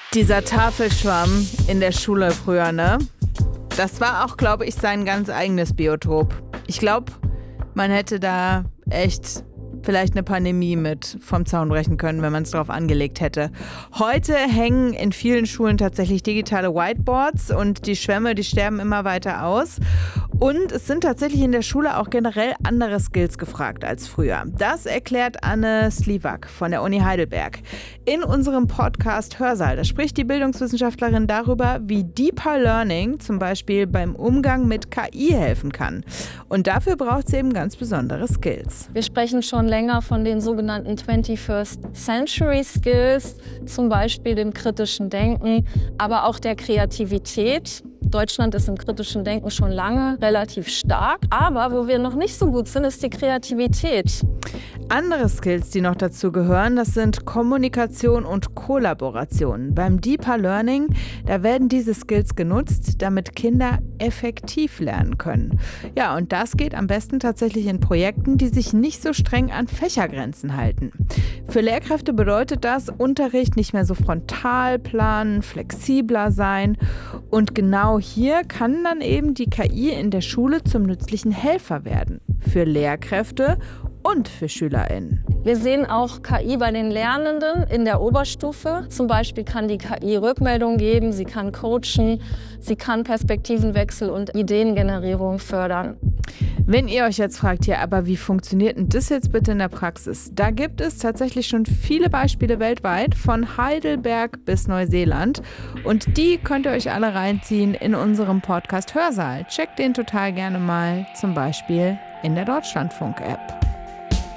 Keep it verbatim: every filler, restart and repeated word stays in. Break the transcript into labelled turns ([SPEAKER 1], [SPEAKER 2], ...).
[SPEAKER 1] Dieser Tafelschwamm in der Schule früher, ne? Das war auch, glaube ich, sein ganz eigenes Biotop. Ich glaube, man hätte da echt vielleicht eine Pandemie mit vom Zaun brechen können, wenn man es drauf angelegt hätte. Heute hängen in vielen Schulen tatsächlich digitale Whiteboards und die Schwämme, die sterben immer weiter aus. Und es sind tatsächlich in der Schule auch generell andere Skills gefragt als früher. Das erklärt Anne Slivak von der Uni Heidelberg. In unserem Podcast Hörsaal, da spricht die Bildungswissenschaftlerin darüber, wie Deeper Learning zum Beispiel beim Umgang mit K I helfen kann. Und dafür braucht sie eben ganz besondere Skills.
[SPEAKER 2] Wir sprechen schon länger von den sogenannten twenty-first Century Skills, zum Beispiel dem kritischen Denken, aber auch der Kreativität. Deutschland ist im kritischen Denken schon lange relativ stark, aber wo wir noch nicht so gut sind, ist die Kreativität.
[SPEAKER 1] Andere Skills, die noch dazu gehören, das sind Kommunikation und Kollaboration. Beim Deeper Learning, da werden diese Skills genutzt, damit Kinder effektiv lernen können. Ja, und das geht am besten tatsächlich in Projekten, die sich nicht so streng an Fächergrenzen halten. Für Lehrkräfte bedeutet das, Unterricht nicht mehr so frontal planen, flexibler sein. Und genau hier kann dann eben die K I in der Schule zum nützlichen Helfer werden. Für Lehrkräfte und für SchülerInnen.
[SPEAKER 2] Wir sehen auch K I bei den Lernenden in der Oberstufe. Zum Beispiel kann die K I Rückmeldungen geben, sie kann coachen, sie kann Perspektivenwechsel und Ideengenerierung fördern.
[SPEAKER 1] Wenn ihr euch jetzt fragt, ja, aber wie funktioniert denn das jetzt bitte in der Praxis? Da gibt es tatsächlich schon viele Beispiele weltweit, von Heidelberg bis Neuseeland. Und die könnt ihr euch alle reinziehen in unserem Podcast Hörsaal. Checkt den total gerne mal, zum Beispiel in der Deutschlandfunk-App.